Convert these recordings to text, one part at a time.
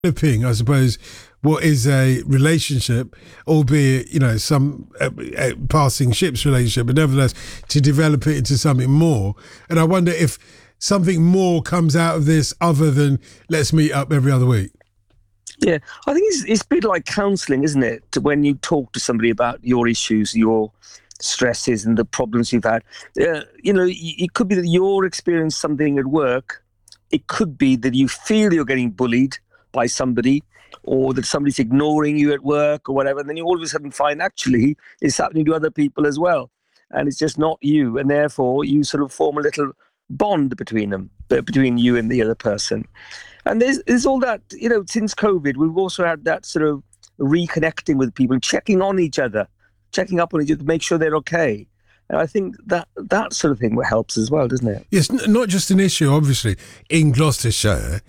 developing, I suppose, what is a relationship, albeit, some passing ships relationship, but nevertheless to develop it into something more. And I wonder if something more comes out of this other than let's meet up every other week. Yeah, I think it's a bit like counselling, isn't it? When you talk to somebody about your issues, your stresses and the problems you've had. It could be that you're experiencing something at work. It could be that you feel you're getting bullied by somebody, or that somebody's ignoring you at work or whatever. And then you all of a sudden find actually it's happening to other people as well. And it's just not you. And therefore you sort of form a little bond between you and the other person. And there's all that, since COVID, we've also had that sort of reconnecting with people, checking on each other, checking up on each other to make sure they're okay. And I think that sort of thing helps as well, doesn't it? Yes, not just an issue, obviously, in Gloucestershire.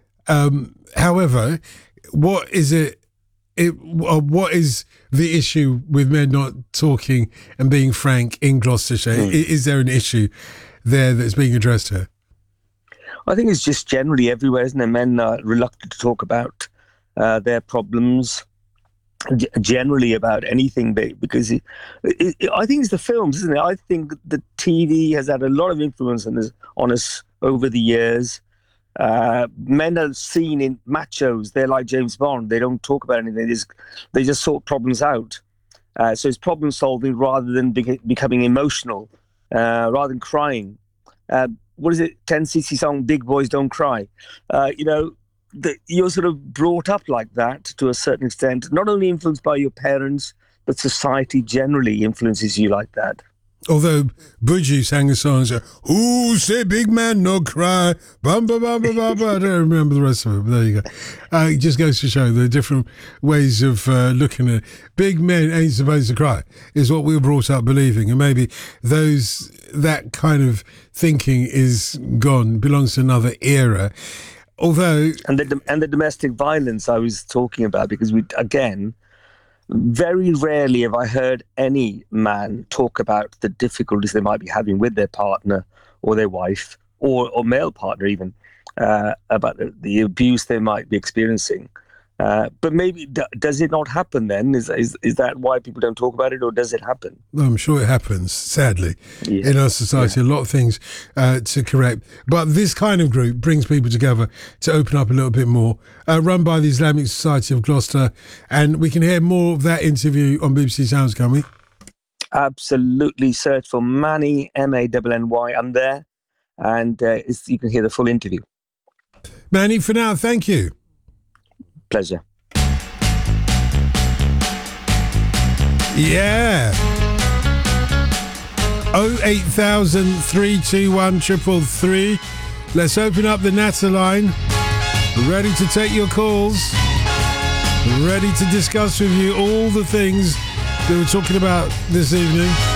However, what is what is the issue with men not talking and being frank in Gloucestershire? Is there an issue there that's being addressed here? I think it's just generally everywhere, isn't it? Men are reluctant to talk about their problems, generally about anything, because I think it's the films, isn't it? I think the TV has had a lot of influence on us over the years. Men are seen in machos. They're like James Bond. They don't talk about anything. They just sort problems out. So it's problem solving rather than becoming emotional, rather than crying. What is it? 10cc song, Big Boys Don't Cry. You're sort of brought up like that to a certain extent, not only influenced by your parents, but society generally influences you like that. Although Buju sang a song, "Who say big man no cry, bum bum bum bum bum." I don't remember the rest of it, but there you go. It just goes to show the different ways of looking at it. Big men ain't supposed to cry, is what we were brought up believing, and maybe that kind of thinking is gone, belongs to another era. Although and the domestic violence I was talking about, because very rarely have I heard any man talk about the difficulties they might be having with their partner or their wife or male partner even, about the abuse they might be experiencing. But maybe, does it not happen then? Is that why people don't talk about it, or does it happen? Well, I'm sure it happens, sadly, in our society. A lot of things to correct. But this kind of group brings people together to open up a little bit more, run by the Islamic Society of Gloucester. And we can hear more of that interview on BBC Sounds, can we? Absolutely. Search for Manny, Manny. I'm there. And you can hear the full interview. Manny, for now, thank you. Pleasure. Yeah. 08000 321 333. Let's open up the Natter line. Ready to take your calls. Ready to discuss with you all the things that we're talking about this evening.